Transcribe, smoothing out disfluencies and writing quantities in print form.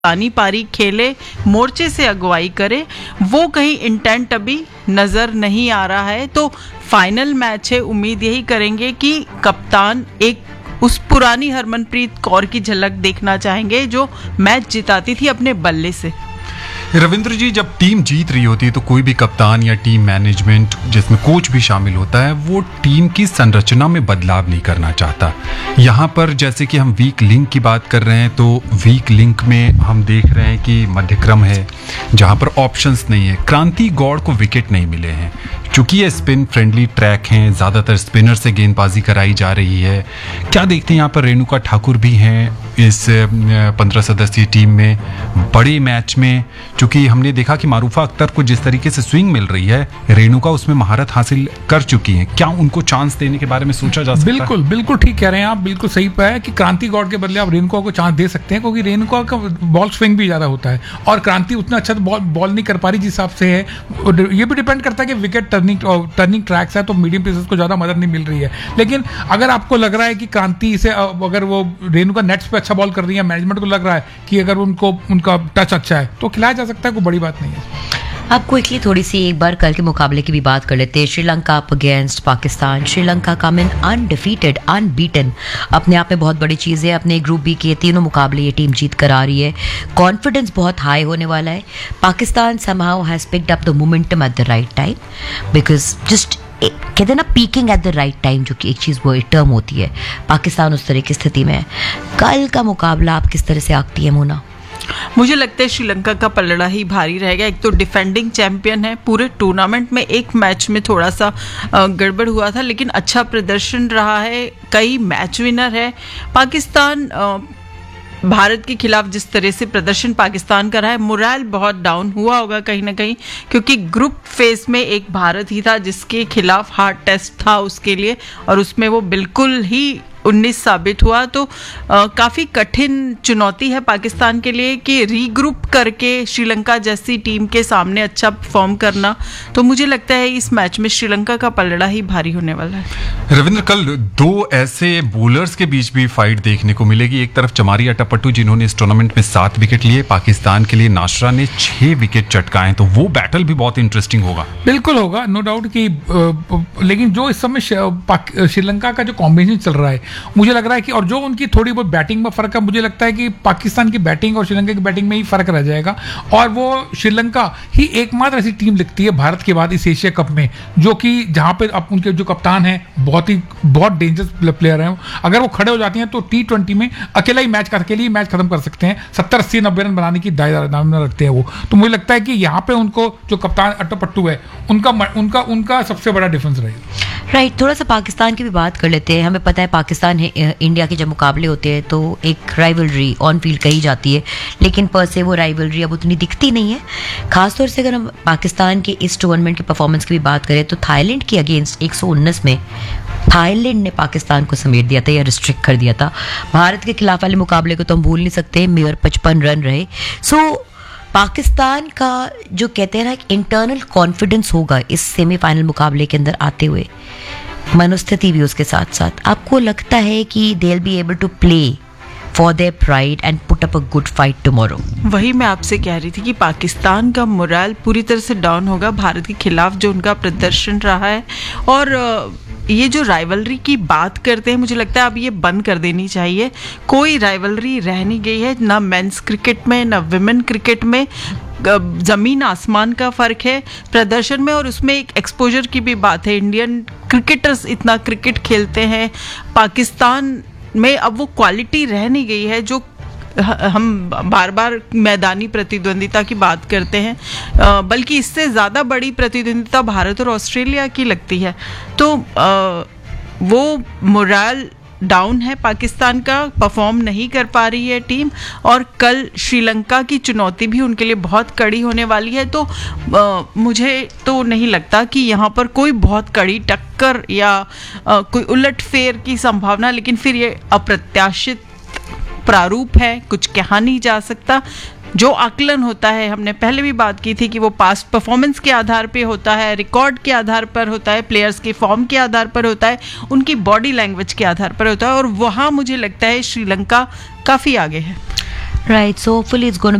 पानी पारी खेले, मोर्चे से अगुवाई करे, वो कहीं इंटेंट अभी नजर नहीं आ रहा है। तो फाइनल मैच है, उम्मीद यही करेंगे कि कप्तान एक उस पुरानी हरमनप्रीत कौर की झलक देखना चाहेंगे जो मैच जिताती थी अपने बल्ले से। रविंद्र जी, जब टीम जीत रही होती है तो कोई भी कप्तान या टीम मैनेजमेंट जिसमें कोच भी शामिल होता है वो टीम की संरचना में बदलाव नहीं करना चाहता। यहाँ पर जैसे कि हम वीक लिंक की बात कर रहे हैं तो वीक लिंक में हम देख रहे हैं कि मध्यक्रम है जहाँ पर ऑप्शंस नहीं है। क्रांति गौड़ को विकेट नहीं मिले हैं चूंकि ये स्पिन फ्रेंडली ट्रैक हैं, ज़्यादातर स्पिनर से गेंदबाजी कराई जा रही है। क्या देखते हैं यहाँ पर रेणुका ठाकुर भी हैं इस 15 सदस्यीय टीम में। बड़े मैच में चूंकि हमने देखा कि मारूफा अख्तर को जिस तरीके से स्विंग मिल रही है, रेणुका उसमें महारत हासिल कर चुकी हैं। क्या उनको चांस देने के बारे में सोचा जा सकता है? बिल्कुल ठीक कह रहे हैं आप, बिल्कुल सही पे है कि क्रांति गौड़ के बदले आप रेणुका को चांस दे सकते हैं क्योंकि रेणुका का बॉल स्विंग भी ज़्यादा होता है और क्रांति उतना अच्छा बॉल नहीं कर पा रही जिस हिसाब से है। ये भी डिपेंड करता है कि विकेट टर्निंग ट्रैक्स है तो मीडियम पेसर्स को ज़्यादा मदद नहीं मिल रही है। लेकिन अगर आपको लग रहा है कि क्रांति से अगर वो रेणुका नेट्स पे अच्छा बॉल कर रही है, मैनेजमेंट को लग रहा है कि अगर उनका टच अच्छा है तो खिलाया जा सकता है, कोई बड़ी बात नहीं है। अब क्विकली थोड़ी सी एक बार कल के मुकाबले की भी बात कर लेते हैं। Sri Lanka up against Pakistan. श्रीलंका कम इन अनडिफीटेड, अनबीटन, अपने आप में बहुत बड़ी चीज़ है। अपने ग्रुप बी के तीनों मुकाबले ये टीम जीत कर आ रही है। कॉन्फिडेंस बहुत हाई होने वाला है। Pakistan somehow has picked up the momentum at the right time because just कहते हैं ना peeking at the right time, जो कि एक चीज़ वो एक टर्म होती है। पाकिस्तान उस तरह की स्थिति में है। कल का मुकाबला आप किस तरह से आंकती है मोना? मुझे लगता है श्रीलंका का पलड़ा ही भारी रहेगा। एक तो डिफेंडिंग चैंपियन है, पूरे टूर्नामेंट में एक मैच में थोड़ा सा गड़बड़ हुआ था लेकिन अच्छा प्रदर्शन रहा है, कई मैच विनर है। पाकिस्तान भारत के खिलाफ जिस तरह से प्रदर्शन पाकिस्तान का रहा है, मोरल बहुत डाउन हुआ होगा कहीं ना कहीं क्योंकि ग्रुप फेज में एक भारत ही था जिसके खिलाफ हार्ड टेस्ट था उसके लिए और उसमें वो बिल्कुल ही 19 साबित हुआ। तो काफ़ी कठिन चुनौती है पाकिस्तान के लिए कि रीग्रुप करके श्रीलंका जैसी टीम के सामने अच्छा परफॉर्म करना। तो मुझे लगता है इस मैच में श्रीलंका का पलड़ा ही भारी होने वाला है। रविंद्र, कल दो ऐसे बॉलर्स के बीच भी फाइट देखने को मिलेगी। एक तरफ चमारी अट्टापट्टू जिन्होंने इस टूर्नामेंट में 7 विकेट लिए, पाकिस्तान के लिए नाशरा ने 6 विकेट चटकाए, तो वो बैटल भी बहुत इंटरेस्टिंग होगा। बिल्कुल होगा, नो डाउट कि लेकिन जो इस समय श्रीलंका का जो कॉम्बिनेशन चल रहा है मुझे लग रहा है कि और जो उनकी थोड़ी बहुत बैटिंग में फर्क है, मुझे लगता है कि पाकिस्तान की बैटिंग और श्रीलंका की बैटिंग में ही फर्क रह जाएगा और वो श्रीलंका ही एकमात्र ऐसी टीम लिखती है भारत के बाद इस एशिया कप में जो कि जहां पे अब उनके जो कप्तान हैं बहुत डेंजरस प्लेयर हैं। अगर वो खड़े हो जाती हैं तो T20 में अकेले ही मैच खत्म कर सकते हैं। 70, 80, 90 रन बनाने की दायरा रखते हैं वो। तो मुझे लगता है कि यहाँ पे उनको जो कप्तान अट्टापट्टू है उनका सबसे बड़ा डिफरेंस रहेगा। राइट, थोड़ा सा पाकिस्तान की भी बात कर लेते हैं। हमें पता है पाकिस्तान इंडिया के जब मुकाबले होते हैं तो एक राइवलरी ऑन फील्ड कही जाती है लेकिन पर से वो राइवलरी अब उतनी दिखती नहीं है। खासतौर से अगर हम पाकिस्तान के इस टूर्नामेंट की परफॉर्मेंस की भी बात करें तो थाईलैंड के अगेंस्ट 119 में थाईलैंड ने पाकिस्तान को समेट दिया था या रिस्ट्रिक्ट कर दिया था। भारत के खिलाफ वाले मुकाबले को तो हम भूल नहीं सकते, मेयर 55 रन रहे। सो पाकिस्तान का जो कहते हैं ना एक इंटरनल कॉन्फिडेंस होगा इस सेमीफाइनल मुकाबले के अंदर आते हुए, मनोस्थिति भी उसके साथ साथ। आपको लगता है कि they will be able to play for their pride and put up a good fight tomorrow? वही मैं आपसे कह रही थी कि पाकिस्तान का मोरल पूरी तरह से डाउन होगा भारत के खिलाफ जो उनका प्रदर्शन रहा है। और ये जो राइवलरी की बात करते हैं मुझे लगता है अब ये बंद कर देनी चाहिए। कोई राइवलरी रह नहीं गई है, ना मेंस क्रिकेट में ना विमेन क्रिकेट में। जमीन आसमान का फर्क है प्रदर्शन में और उसमें एक एक्सपोजर की भी बात है। इंडियन क्रिकेटर्स इतना क्रिकेट खेलते हैं, पाकिस्तान में अब वो क्वालिटी रह नहीं गई है जो हम बार बार मैदानी प्रतिद्वंदिता की बात करते हैं, बल्कि इससे ज़्यादा बड़ी प्रतिद्वंदिता भारत और ऑस्ट्रेलिया की लगती है। तो वो मोरल डाउन है पाकिस्तान का, परफॉर्म नहीं कर पा रही है टीम और कल श्रीलंका की चुनौती भी उनके लिए बहुत कड़ी होने वाली है। तो मुझे तो नहीं लगता कि यहाँ पर कोई बहुत कड़ी टक्कर या कोई उलटफेर की संभावना, लेकिन फिर ये अप्रत्याशित प्रारूप है, कुछ कहा नहीं जा सकता। जो आकलन होता है, हमने पहले भी बात की थी कि वो पास्ट परफॉर्मेंस के आधार पे होता है, रिकॉर्ड के आधार पर होता है, प्लेयर्स के फॉर्म के आधार पर होता है, उनकी बॉडी लैंग्वेज के आधार पर होता है और वहाँ मुझे लगता है श्रीलंका काफ़ी आगे है। Right, so hopefully it's going to